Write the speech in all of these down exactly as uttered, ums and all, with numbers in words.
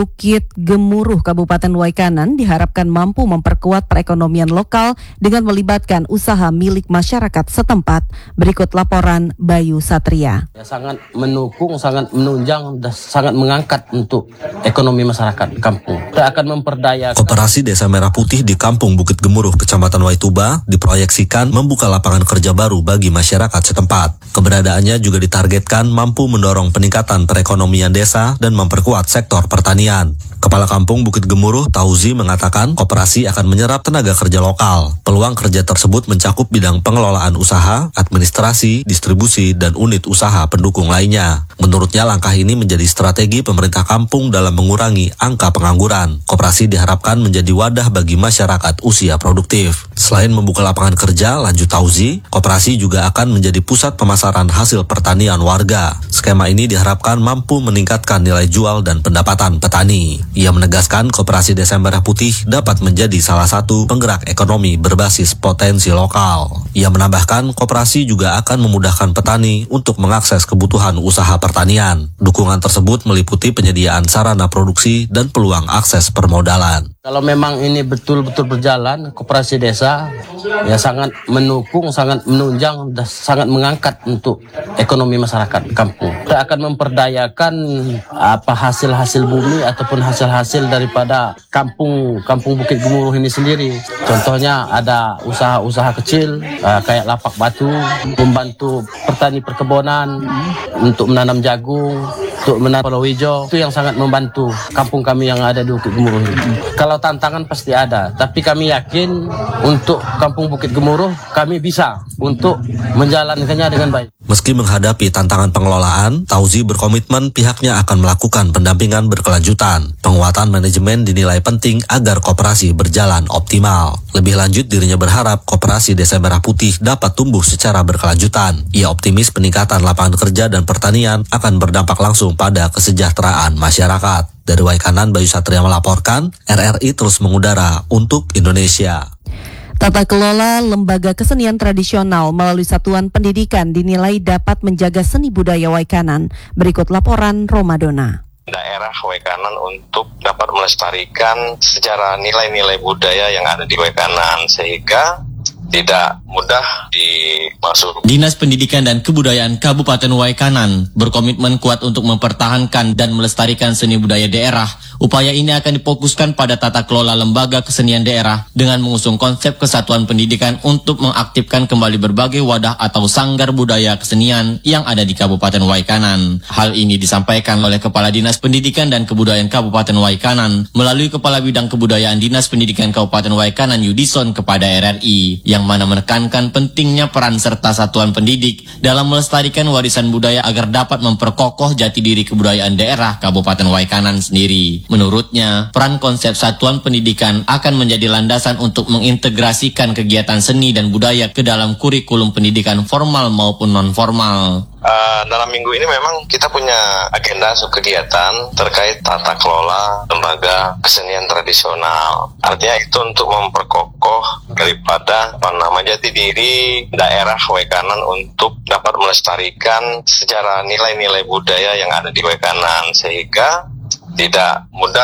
Bukit Gemuruh, Kabupaten Waikanan diharapkan mampu memperkuat perekonomian lokal dengan melibatkan usaha milik masyarakat setempat. Berikut laporan Bayu Satria. Ya, sangat mendukung, sangat menunjang, dan sangat mengangkat untuk ekonomi masyarakat kampung. Kita akan memperdayakan. Koperasi Desa Merah Putih di Kampung Bukit Gemuruh, Kecamatan Waituba, diproyeksikan membuka lapangan kerja baru bagi masyarakat setempat. Keberadaannya juga ditargetkan mampu mendorong peningkatan perekonomian desa dan memperkuat sektor pertanian. Kepala Kampung Bukit Gemuruh, Tauzi, mengatakan koperasi akan menyerap tenaga kerja lokal. Peluang kerja tersebut mencakup bidang pengelolaan usaha, administrasi, distribusi, dan unit usaha pendukung lainnya. Menurutnya, langkah ini menjadi strategi pemerintah kampung dalam mengurangi angka pengangguran. Koperasi diharapkan menjadi wadah bagi masyarakat usia produktif. Selain membuka lapangan kerja, lanjut Tauzi, koperasi juga akan menjadi pusat pemasaran hasil pertanian warga. Skema ini diharapkan mampu meningkatkan nilai jual dan pendapatan petani. Ia menegaskan koperasi Desa Merah Putih dapat menjadi salah satu penggerak ekonomi berbasis potensi lokal. Ia menambahkan koperasi juga akan memudahkan petani untuk mengakses kebutuhan usaha pertanian. Dukungan tersebut meliputi penyediaan sarana produksi dan peluang akses permodalan. Kalau memang ini betul-betul berjalan, koperasi desa ya sangat mendukung, sangat menunjang, dan sangat mengangkat untuk ekonomi masyarakat kampung. Kita akan memperdayakan apa hasil-hasil bumi ataupun hasil-hasil daripada kampung kampung Bukit Gemuruh ini sendiri. Contohnya ada usaha-usaha kecil uh, kayak lapak batu, membantu petani perkebunan untuk menanam jagung, untuk menanam palawija. Itu yang sangat membantu kampung kami yang ada di Bukit Gemuruh ini. Kalau tantangan pasti ada, tapi kami yakin untuk Kampung Bukit Gemuruh kami bisa untuk menjalankannya dengan baik. Meski menghadapi tantangan pengelolaan, Tauzi berkomitmen pihaknya akan melakukan pendampingan berkelanjutan. Penguatan manajemen dinilai penting agar koperasi berjalan optimal. Lebih lanjut, dirinya berharap koperasi Desa Merah Putih dapat tumbuh secara berkelanjutan. Ia optimis peningkatan lapangan kerja dan pertanian akan berdampak langsung pada kesejahteraan masyarakat. Dari Waikanan, Bayu Satria melaporkan, R R I terus mengudara untuk Indonesia. Tata kelola lembaga kesenian tradisional melalui satuan pendidikan dinilai dapat menjaga seni budaya Waikanan. Berikut laporan Romadona. Daerah Waikanan untuk dapat melestarikan sejarah nilai-nilai budaya yang ada di Waikanan sehingga tidak mudah dimasuk. Dinas Pendidikan dan Kebudayaan Kabupaten Waikanan berkomitmen kuat untuk mempertahankan dan melestarikan seni budaya daerah. Upaya ini akan difokuskan pada tata kelola lembaga kesenian daerah dengan mengusung konsep kesatuan pendidikan untuk mengaktifkan kembali berbagai wadah atau sanggar budaya kesenian yang ada di Kabupaten Waikanan. Hal ini disampaikan oleh Kepala Dinas Pendidikan dan Kebudayaan Kabupaten Waikanan melalui Kepala Bidang Kebudayaan Dinas Pendidikan Kabupaten Waikanan Yudison kepada R R I, yang mana menekankan pentingnya peran serta satuan pendidik dalam melestarikan warisan budaya agar dapat memperkokoh jati diri kebudayaan daerah Kabupaten Waikanan sendiri. Menurutnya, peran konsep satuan pendidikan akan menjadi landasan untuk mengintegrasikan kegiatan seni dan budaya ke dalam kurikulum pendidikan formal maupun non-formal. Uh, dalam minggu ini memang kita punya agenda kegiatan terkait tata kelola lembaga kesenian tradisional. Artinya itu untuk memperkokoh daripada apa nama jati diri daerah Waikanan untuk dapat melestarikan sejarah nilai-nilai budaya yang ada di Waikanan sehingga tidak mudah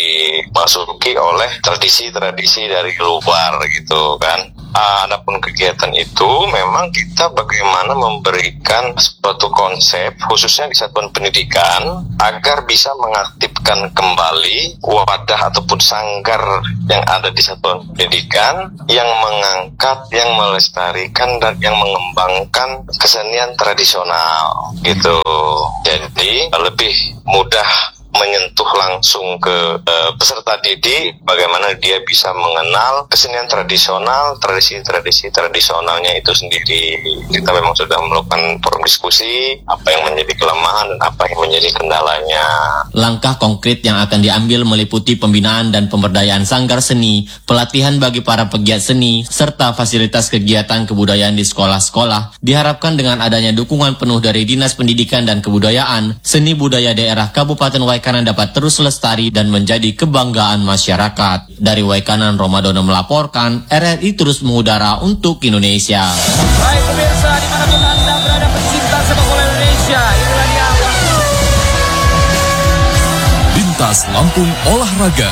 dimasuki oleh tradisi-tradisi dari luar gitu kan. Adapun kegiatan itu memang kita bagaimana memberikan suatu konsep khususnya di satuan pendidikan agar bisa mengaktifkan kembali wadah ataupun sanggar yang ada di satuan pendidikan yang mengangkat, yang melestarikan dan yang mengembangkan kesenian tradisional gitu. Jadi lebih mudah menyentuh langsung ke uh, peserta didik bagaimana dia bisa mengenal kesenian tradisional, tradisi-tradisi tradisionalnya itu sendiri. Kita memang sudah melakukan forum diskusi apa yang menjadi kelemahan dan apa yang menjadi kendalanya. Langkah konkret yang akan diambil meliputi pembinaan dan pemberdayaan sanggar seni, pelatihan bagi para pegiat seni, serta fasilitas kegiatan kebudayaan di sekolah-sekolah. Diharapkan dengan adanya dukungan penuh dari Dinas Pendidikan dan Kebudayaan, seni budaya daerah Kabupaten Waikanan dapat terus lestari dan menjadi kebanggaan masyarakat. Dari Waikanan, Romadona melaporkan, R R I terus mengudara untuk Indonesia. Baik pemirsa, dimanapun Anda berada pencinta sepak bola Indonesia, inilah dia. Kilas Lampung Olahraga.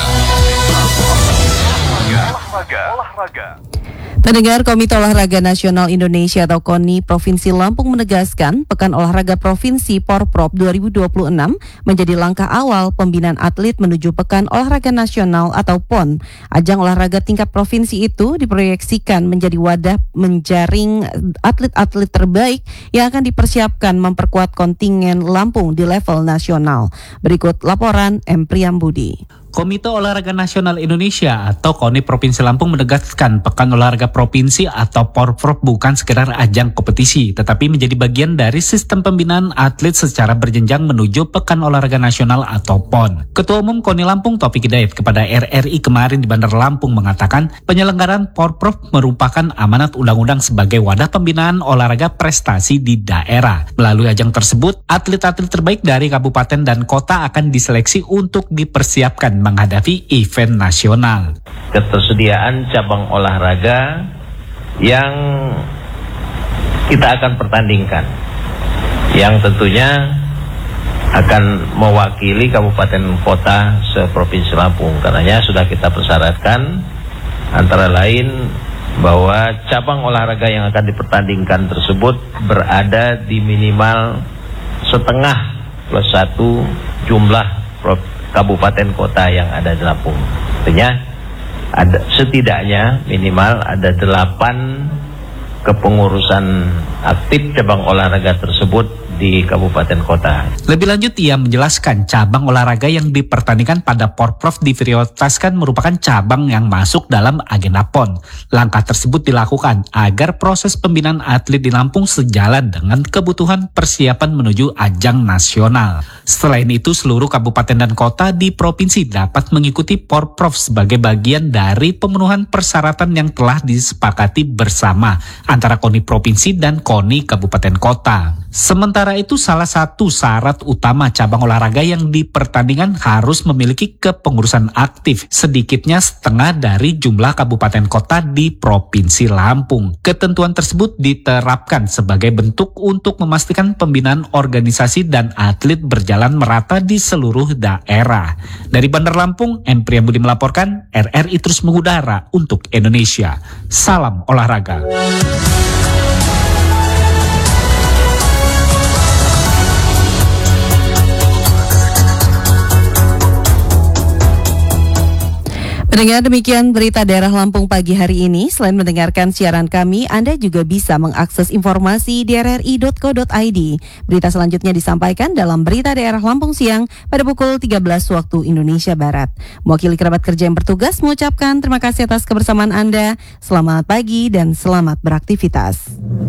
Pendengar, Komite Olahraga Nasional Indonesia atau KONI Provinsi Lampung menegaskan Pekan Olahraga Provinsi Porprov dua ribu dua puluh enam menjadi langkah awal pembinaan atlet menuju Pekan Olahraga Nasional atau P O N. Ajang olahraga tingkat provinsi itu diproyeksikan menjadi wadah menjaring atlet-atlet terbaik yang akan dipersiapkan memperkuat kontingen Lampung di level nasional. Berikut laporan M. Priyambudi. Komite Olahraga Nasional Indonesia atau KONI Provinsi Lampung menegaskan Pekan Olahraga Provinsi atau Porprov bukan sekedar ajang kompetisi, tetapi menjadi bagian dari sistem pembinaan atlet secara berjenjang menuju Pekan Olahraga Nasional atau P O N. Ketua Umum KONI Lampung Taufik Hidayat kepada R R I kemarin di Bandar Lampung mengatakan penyelenggaraan Porprov merupakan amanat undang-undang sebagai wadah pembinaan olahraga prestasi di daerah. Melalui ajang tersebut, atlet-atlet terbaik dari kabupaten dan kota akan diseleksi untuk dipersiapkan menghadapi event nasional. Ketersediaan cabang olahraga yang kita akan pertandingkan, yang tentunya akan mewakili kabupaten kota seprovinsi Lampung. Karenanya sudah kita persyaratkan antara lain bahwa cabang olahraga yang akan dipertandingkan tersebut berada di minimal setengah plus satu jumlah provinsi kabupaten kota yang ada di Lampung. Artinya ada setidaknya minimal ada delapan kepengurusan aktif cabang olahraga tersebut di kabupaten kota. Lebih lanjut, ia menjelaskan cabang olahraga yang dipertandingkan pada Porprov diprioritaskan merupakan cabang yang masuk dalam agenda P O N. Langkah tersebut dilakukan agar proses pembinaan atlet di Lampung sejalan dengan kebutuhan persiapan menuju ajang nasional. Selain itu, seluruh kabupaten dan kota di provinsi dapat mengikuti Porprov sebagai bagian dari pemenuhan persyaratan yang telah disepakati bersama antara KONI Provinsi dan KONI Kabupaten Kota. Sementara itu, salah satu syarat utama cabang olahraga yang dipertandingkan harus memiliki kepengurusan aktif sedikitnya setengah dari jumlah kabupaten kota di Provinsi Lampung. Ketentuan tersebut diterapkan sebagai bentuk untuk memastikan pembinaan organisasi dan atlet berjalan merata di seluruh daerah. Dari Bandar Lampung, M. Priyambudi melaporkan, R R I terus mengudara untuk Indonesia. Salam olahraga. Pendengar, demikian berita daerah Lampung pagi hari ini. Selain mendengarkan siaran kami, Anda juga bisa mengakses informasi di r r i dot co dot i d. Berita selanjutnya disampaikan dalam Berita Daerah Lampung Siang pada pukul tiga belas waktu Indonesia Barat. Mewakili kerabat kerja yang bertugas mengucapkan terima kasih atas kebersamaan Anda. Selamat pagi dan selamat beraktivitas.